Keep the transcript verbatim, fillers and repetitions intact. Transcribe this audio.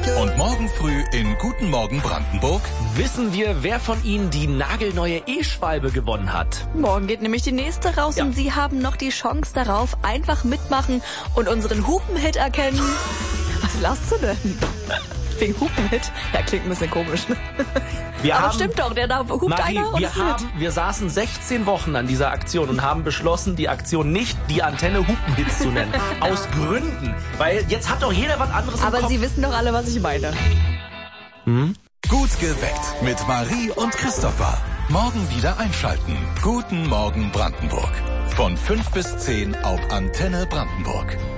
Und morgen früh in Guten Morgen Brandenburg wissen wir, wer von Ihnen die nagelneue E-Schwalbe gewonnen hat. Morgen geht nämlich die nächste raus Ja. und Sie haben noch die Chance darauf, einfach mitmachen und unseren Hupenhit erkennen. Was lachst du denn? Wegen Hupenhit? Ja, klingt ein bisschen komisch. Ne? Wir Aber haben, stimmt doch, der da hupt Marie, einer und wir, ist mit. haben, wir saßen sechzehn Wochen an dieser Aktion und haben beschlossen, die Aktion nicht die Antenne Hupenhits zu nennen. Aus Gründen. Weil jetzt hat doch jeder was anderes im Aber Kopf. Sie wissen doch alle, was ich meine. Gut geweckt mit Marie und Christopher. Morgen wieder einschalten. Guten Morgen Brandenburg. Von fünf bis zehn auf Antenne Brandenburg.